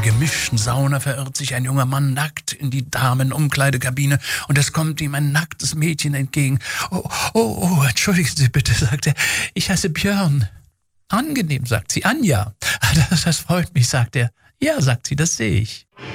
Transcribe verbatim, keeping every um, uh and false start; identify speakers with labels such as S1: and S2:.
S1: gemischten Sauna verirrt sich ein junger Mann nackt in die Damenumkleidekabine und es kommt ihm ein nacktes Mädchen entgegen. Oh, oh, oh, entschuldigen Sie bitte, sagt er, ich heiße Björn. Angenehm, sagt sie. Anja. Das, das freut mich, sagt er. Ja, sagt sie, das sehe ich.